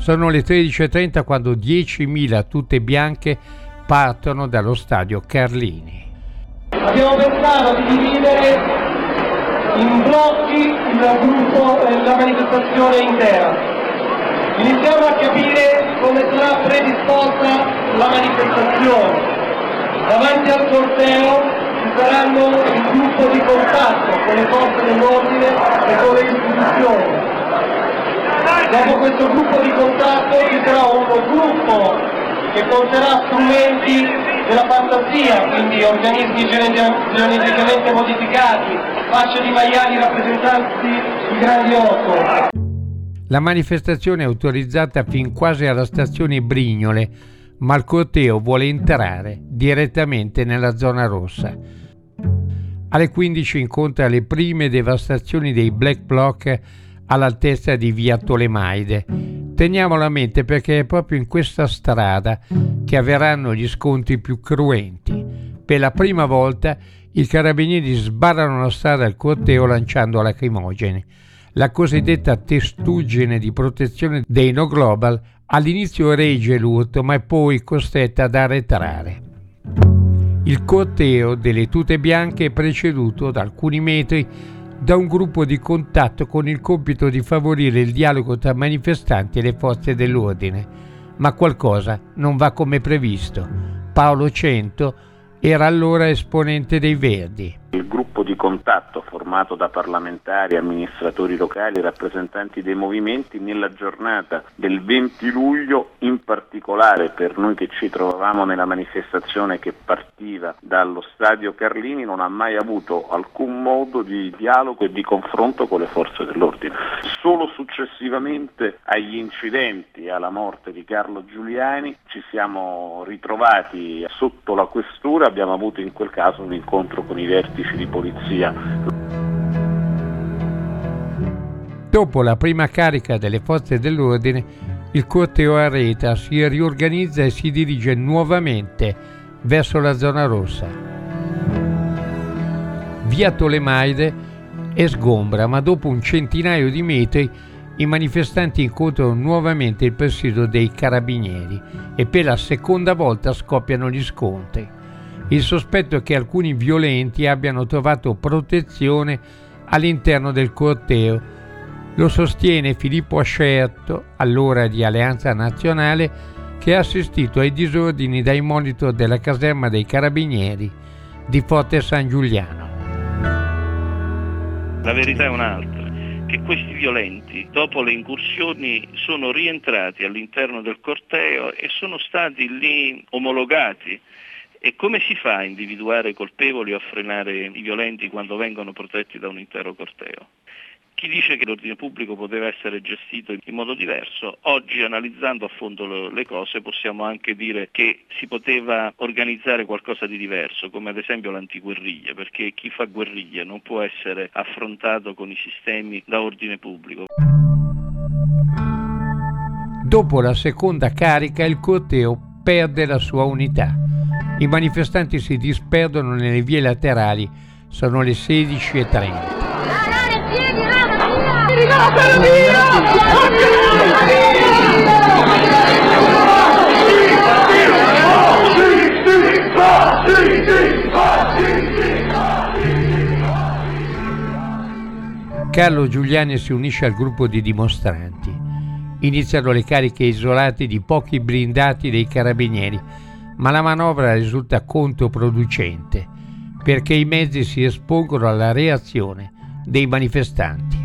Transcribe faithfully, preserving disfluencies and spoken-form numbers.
Sono le tredici e trenta quando diecimila tute bianche partono dallo stadio Carlini. Abbiamo pensato di dividere in blocchi il gruppo e la manifestazione intera. Iniziamo a capire come sarà predisposta la manifestazione. Davanti al corteo ci saranno un gruppo di contatto con le forze dell'ordine e con le istituzioni. Dopo questo gruppo di contatto ci sarà un gruppo che porterà strumenti della fantasia, quindi organismi geneticamente modificati, fasce di maiali rappresentanti di grandi otto. La manifestazione è autorizzata fin quasi alla stazione Brignole, ma il corteo vuole entrare direttamente nella zona rossa. Alle quindici incontra le prime devastazioni dei Black Bloc all'altezza di via Tolemaide. Teniamolo a mente perché è proprio in questa strada che avverranno gli scontri più cruenti. Per la prima volta i carabinieri sbarrano la strada al corteo lanciando lacrimogeni. La cosiddetta testuggine di protezione dei No Global all'inizio regge l'urto ma è poi costretta ad arretrare. Il corteo delle tute bianche è preceduto da alcuni metri da un gruppo di contatto con il compito di favorire il dialogo tra manifestanti e le forze dell'ordine. Ma qualcosa non va come previsto. Paolo Cento era allora esponente dei Verdi. Il gruppo di contatto formato da parlamentari, amministratori locali e rappresentanti dei movimenti nella giornata del venti luglio, in particolare per noi che ci trovavamo nella manifestazione che partiva dallo stadio Carlini, non ha mai avuto alcun modo di dialogo e di confronto con le forze dell'ordine. Solo successivamente agli incidenti e alla morte di Carlo Giuliani ci siamo ritrovati sotto la questura, abbiamo avuto in quel caso un incontro con i vertici di polizia. Dopo la prima carica delle forze dell'ordine, il corteo arretra, si riorganizza e si dirige nuovamente verso la zona rossa. Via Tolemaide è sgombra, ma dopo un centinaio di metri i manifestanti incontrano nuovamente il presidio dei carabinieri e per la seconda volta scoppiano gli scontri. Il sospetto è che alcuni violenti abbiano trovato protezione all'interno del corteo. Lo sostiene Filippo Ascerto, allora di Alleanza Nazionale, che ha assistito ai disordini dai monitor della caserma dei Carabinieri di Forte San Giuliano. La verità è un'altra, che questi violenti, dopo le incursioni, sono rientrati all'interno del corteo e sono stati lì omologati. E come si fa a individuare i colpevoli o a frenare i violenti quando vengono protetti da un intero corteo? Chi dice che l'ordine pubblico poteva essere gestito in modo diverso, oggi analizzando a fondo le cose possiamo anche dire che si poteva organizzare qualcosa di diverso, come ad esempio l'antiguerriglia, perché chi fa guerriglia non può essere affrontato con i sistemi da ordine pubblico. Dopo la seconda carica il corteo perde la sua unità. I manifestanti si disperdono nelle vie laterali, sono le sedici e trenta. Carlo Giuliani si unisce al gruppo di dimostranti. Iniziano le cariche isolate di pochi blindati dei carabinieri, ma la manovra risulta controproducente perché i mezzi si espongono alla reazione dei manifestanti.